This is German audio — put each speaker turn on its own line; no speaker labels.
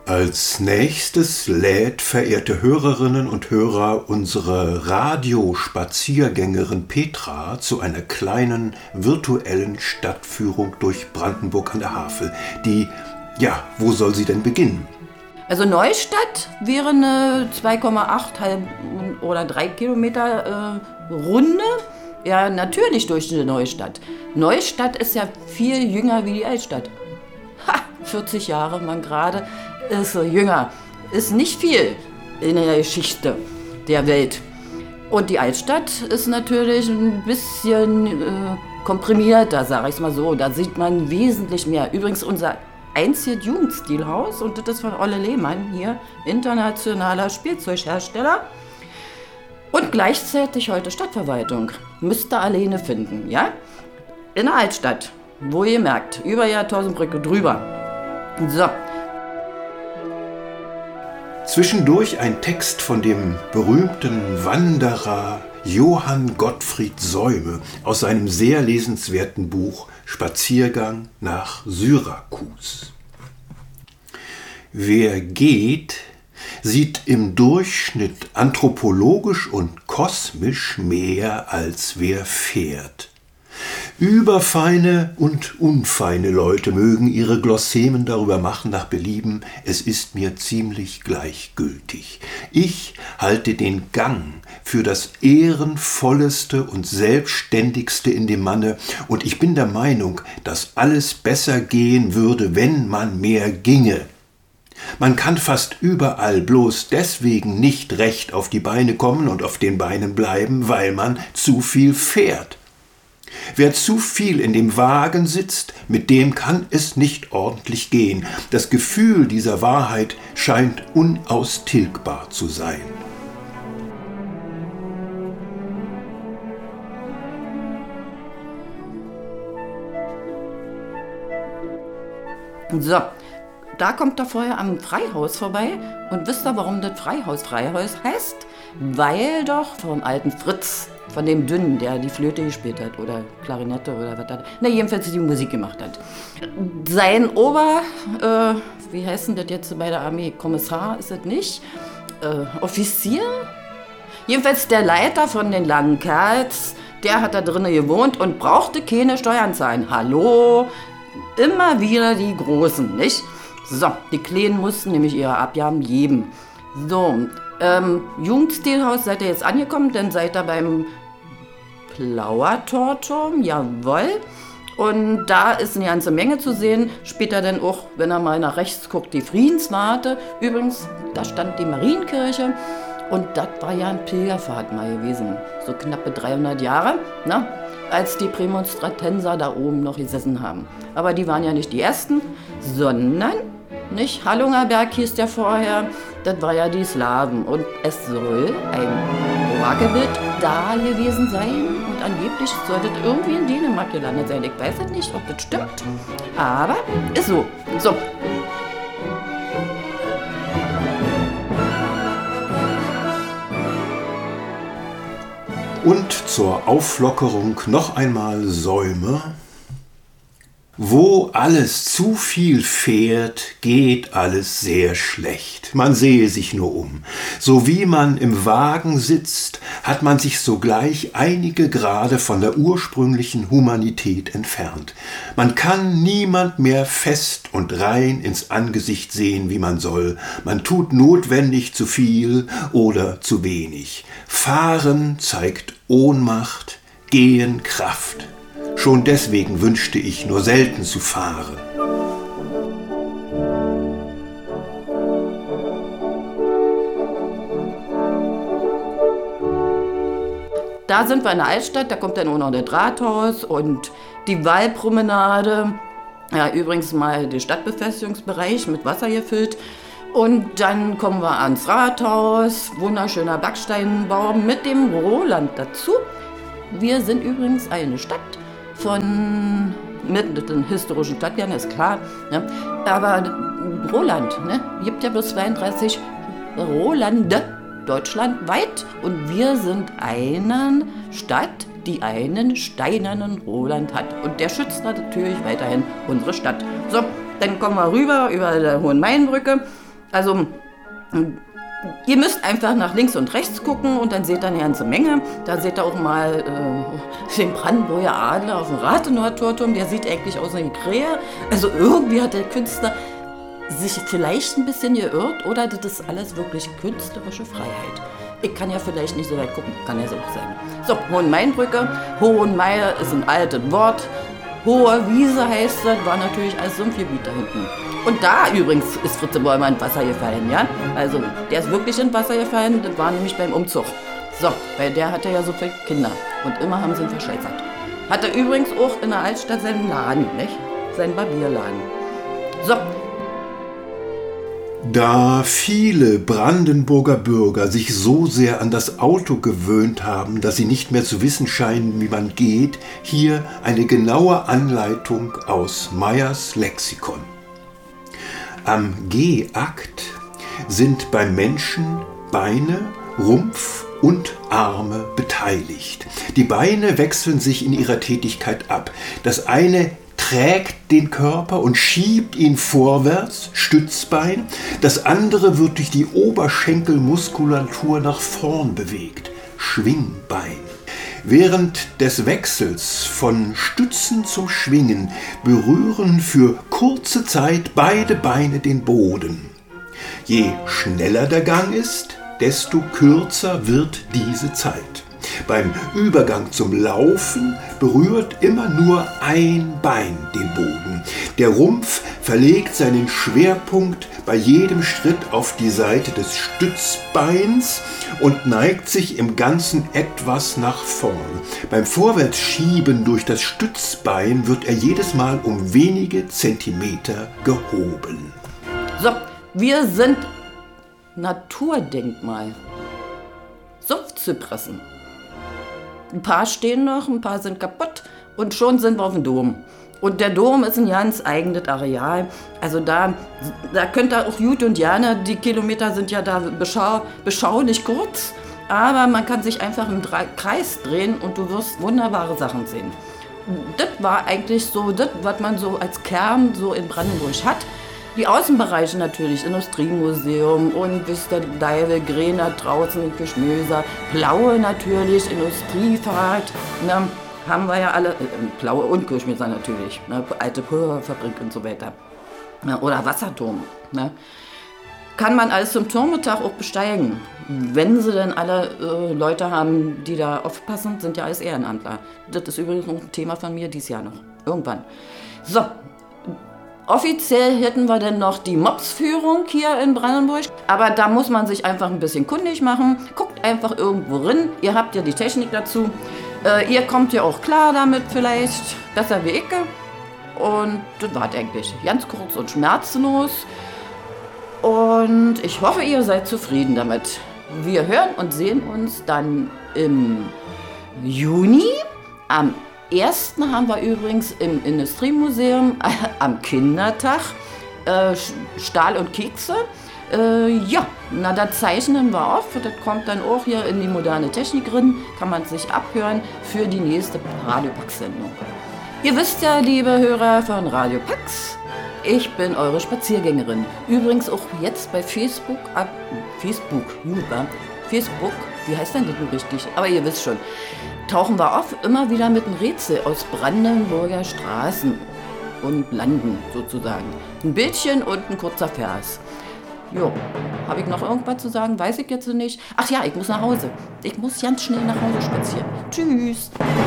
Als nächstes lädt, verehrte Hörerinnen und Hörer, unsere Radiospaziergängerin Petra zu einer kleinen virtuellen Stadtführung durch Brandenburg an der Havel. Wo soll sie denn beginnen?
Also Neustadt wäre eine 2,8 oder 3 Kilometer Runde. Ja, natürlich durch die Neustadt. Neustadt ist ja viel jünger wie die Altstadt. 40 Jahre, man gerade ist so jünger. Ist nicht viel in der Geschichte der Welt. Und die Altstadt ist natürlich ein bisschen komprimierter, sage ich mal so. Da sieht man wesentlich mehr. Übrigens unser einziges Jugendstilhaus, und das ist von Olle Lehmann hier, internationaler Spielzeughersteller und gleichzeitig heute Stadtverwaltung. Müsst ihr alleine finden, ja? In der Altstadt, wo ihr merkt, über Jahrtausendbrücke drüber. So.
Zwischendurch ein Text von dem berühmten Wanderer Johann Gottfried Säume aus seinem sehr lesenswerten Buch Spaziergang nach Syrakus. Wer geht, sieht im Durchschnitt anthropologisch und kosmisch mehr, als wer fährt. Überfeine und unfeine Leute mögen ihre Glossemen darüber machen nach Belieben, es ist mir ziemlich gleichgültig. Ich halte den Gang für das ehrenvolleste und selbstständigste in dem Manne, und ich bin der Meinung, dass alles besser gehen würde, wenn man mehr ginge. Man kann fast überall bloß deswegen nicht recht auf die Beine kommen und auf den Beinen bleiben, weil man zu viel fährt. Wer zu viel in dem Wagen sitzt, mit dem kann es nicht ordentlich gehen. Das Gefühl dieser Wahrheit scheint unaustilgbar zu sein.
So, da kommt er vorher am Freihaus vorbei. Und wisst ihr, warum das Freihaus heißt? Weil doch vom alten Fritz, von dem Dünnen, der die Flöte gespielt hat oder Klarinette oder was da, jedenfalls die Musik gemacht hat. Sein wie heißt denn das jetzt bei der Armee? Kommissar ist das nicht? Offizier? Jedenfalls der Leiter von den langen Kerls, der hat da drinnen gewohnt und brauchte keine Steuern zahlen. Hallo? Immer wieder die Großen, nicht? So, die Kleinen mussten nämlich ihre Abgaben geben. So, Jugendstilhaus seid ihr jetzt angekommen, dann seid ihr beim Plauertorturm, jawohl. Und da ist eine ganze Menge zu sehen. Später dann auch, wenn er mal nach rechts guckt, die Friedenswarte. Übrigens, da stand die Marienkirche. Und das war ja ein Pilgerpfad mal gewesen. So knappe 300 Jahre, als die Prämonstratenser da oben noch gesessen haben. Aber die waren ja nicht die Ersten, sondern, nicht? Hallungerberg hieß der vorher, das war ja die Slawen. Und es soll ein Orakelbild da gewesen sein. Und angeblich soll das irgendwie in Dänemark gelandet sein. Ich weiß es nicht, ob das stimmt, aber ist so. So.
Und zur Auflockerung noch einmal Säume. Wo alles zu viel fährt, geht alles sehr schlecht. Man sehe sich nur um. So wie man im Wagen sitzt, hat man sich sogleich einige Grade von der ursprünglichen Humanität entfernt. Man kann niemand mehr fest und rein ins Angesicht sehen, wie man soll. Man tut notwendig zu viel oder zu wenig. Fahren zeigt Ohnmacht, Gehen Kraft. Schon deswegen wünschte ich nur selten zu fahren.
Da sind wir in der Altstadt, da kommt dann auch noch das Rathaus und die Wallpromenade. Ja, übrigens mal der Stadtbefestigungsbereich mit Wasser gefüllt. Und dann kommen wir ans Rathaus, wunderschöner Backsteinbau mit dem Roland dazu. Wir sind übrigens eine Stadt mit den historischen Stadtkernen, ist klar. Ne? Aber Roland, gibt ja bloß 32 Rolande deutschlandweit. Und wir sind eine Stadt, die einen steinernen Roland hat. Und der schützt natürlich weiterhin unsere Stadt. So, dann kommen wir rüber über der Hohenmainbrücke. Also, ihr müsst einfach nach links und rechts gucken und dann seht ihr eine ganze Menge. Da seht ihr auch mal den Brandenburger Adler auf dem Rathenower Torturm. Der sieht eigentlich aus wie eine Krähe. Also irgendwie hat der Künstler sich vielleicht ein bisschen geirrt oder das ist alles wirklich künstlerische Freiheit. Ich kann ja vielleicht nicht so weit gucken, kann ja so auch sein. So, Hohenmainbrücke. Hohenmeier ist ein altes Wort. Hohe Wiese heißt das, war natürlich alles Sumpfgebiet da hinten. Und da übrigens ist Fritze Bollmann ins Wasser gefallen, ja? Also, der ist wirklich ins Wasser gefallen, das war nämlich beim Umzug. So, weil der hatte ja so viele Kinder und immer haben sie ihn verschleißert. Hatte übrigens auch in der Altstadt seinen Laden, nicht? Seinen Barbierladen. So.
Da viele Brandenburger Bürger sich so sehr an das Auto gewöhnt haben, dass sie nicht mehr zu wissen scheinen, wie man geht, hier eine genaue Anleitung aus Meyers Lexikon. Am Gehakt sind beim Menschen Beine, Rumpf und Arme beteiligt. Die Beine wechseln sich in ihrer Tätigkeit ab. Das eine trägt den Körper und schiebt ihn vorwärts, Stützbein. Das andere wird durch die Oberschenkelmuskulatur nach vorn bewegt, Schwingbein. Während des Wechsels von Stützen zum Schwingen berühren für kurze Zeit beide Beine den Boden. Je schneller der Gang ist, desto kürzer wird diese Zeit. Beim Übergang zum Laufen berührt immer nur ein Bein den Boden. Der Rumpf verlegt seinen Schwerpunkt bei jedem Schritt auf die Seite des Stützbeins und neigt sich im Ganzen etwas nach vorn. Beim Vorwärtsschieben durch das Stützbein wird er jedes Mal um wenige Zentimeter gehoben.
So, wir sind Naturdenkmal. Sumpfzypressen. Ein paar stehen noch, ein paar sind kaputt und schon sind wir auf dem Dom. Und der Dom ist ein ganz eigenes Areal. Also da könnt ihr auch gut und gerne, die Kilometer sind ja da beschaulich kurz, aber man kann sich einfach im Kreis drehen und du wirst wunderbare Sachen sehen. Das war eigentlich so das, was man so als Kern so in Brandenburg hat. Die Außenbereiche natürlich, Industriemuseum und bis der Deivel, Grena draußen in Geschmöser, Plaue natürlich, Industriefahrt, ne, haben wir ja alle, Plaue und Geschmöser natürlich, ne, alte Pulverfabrik und so weiter. Ne, oder Wasserturm. Ne. Kann man alles zum Turmtag auch besteigen, wenn sie denn alle Leute haben, die da aufpassen, sind ja alles Ehrenamtler. Das ist übrigens noch ein Thema von mir dieses Jahr noch, irgendwann. So. Offiziell hätten wir dann noch die Mopsführung hier in Brandenburg, aber da muss man sich einfach ein bisschen kundig machen. Guckt einfach irgendwo rein, ihr habt ja die Technik dazu. Ihr kommt ja auch klar damit vielleicht, besser wie ich. Und das war eigentlich ganz kurz und schmerzlos. Und ich hoffe, ihr seid zufrieden damit. Wir hören und sehen uns dann im Juni. Am 1. haben wir übrigens im Industriemuseum am Kindertag Stahl und Kekse. Ja, na, da zeichnen wir auf. Das kommt dann auch hier in die moderne Technik drin. Kann man sich abhören für die nächste Radio Pax-Sendung. Ihr wisst ja, liebe Hörer von Radio Pax, ich bin eure Spaziergängerin. Übrigens auch jetzt bei Facebook, wie heißt denn das nun richtig? Aber ihr wisst schon, tauchen wir auf, immer wieder mit einem Rätsel aus Brandenburger Straßen und Landen sozusagen. Ein Bildchen und ein kurzer Vers. Jo, habe ich noch irgendwas zu sagen? Weiß ich jetzt nicht. Ach ja, ich muss nach Hause. Ich muss ganz schnell nach Hause spazieren. Tschüss.